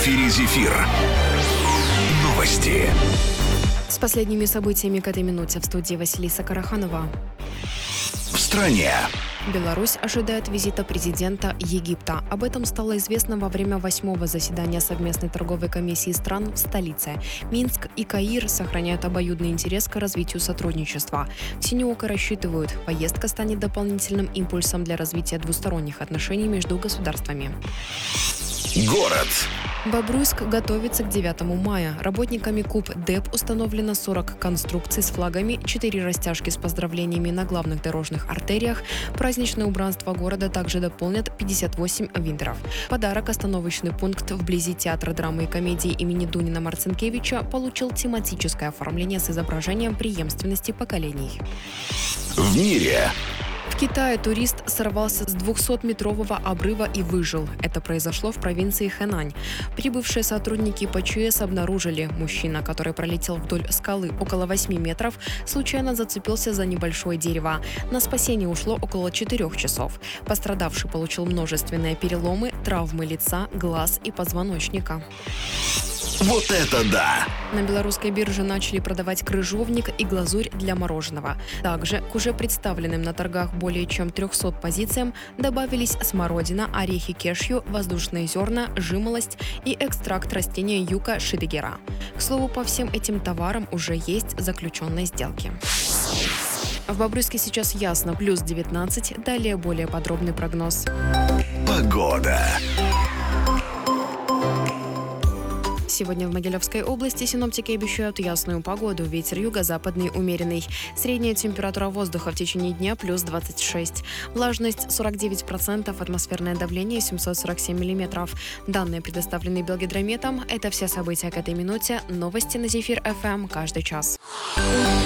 эфире «Зефир». Новости. С последними событиями к этой минуте в студии Василиса Караханова. В стране. Беларусь ожидает визита президента Египта. Об этом стало известно во время 8-го заседания совместной торговой комиссии стран в столице. Минск и Каир сохраняют обоюдный интерес к развитию сотрудничества. В Синеоко рассчитывают, поездка станет дополнительным импульсом для развития двусторонних отношений между государствами. Город. Бобруйск готовится к 9 мая. Работниками КУП ДЭП установлено 40 конструкций с флагами, 4 растяжки с поздравлениями на главных дорожных артериях. Праздничное убранство города также дополнят 58 виндеров. Подарок — остановочный пункт вблизи театра драмы и комедии имени Дунина Марцинкевича получил тематическое оформление с изображением преемственности поколений. В мире. В Китае турист сорвался с 200-метрового обрыва и выжил. Это произошло в провинции Хэнань. Прибывшие сотрудники ПЧС обнаружили, мужчина, который пролетел вдоль скалы около 8 метров, случайно зацепился за небольшое дерево. На спасение ушло около 4 часов. Пострадавший получил множественные переломы, травмы лица, глаз и позвоночника. Вот это да! На белорусской бирже начали продавать крыжовник и глазурь для мороженого. Также к уже представленным на торгах более чем 300 позициям добавились смородина, орехи кешью, воздушные зерна, жимолость и экстракт растения юка шидегера. К слову, по всем этим товарам уже есть заключенные сделки. В Бобруйске сейчас ясно, плюс 19, далее более подробный прогноз. Погода. Сегодня в Могилевской области синоптики обещают ясную погоду. Ветер юго-западный умеренный. Средняя температура воздуха в течение дня плюс 26. Влажность 49%, атмосферное давление 747 миллиметров. Данные предоставлены Белгидрометом. Это все события к этой минуте. Новости на Зефир ФМ каждый час.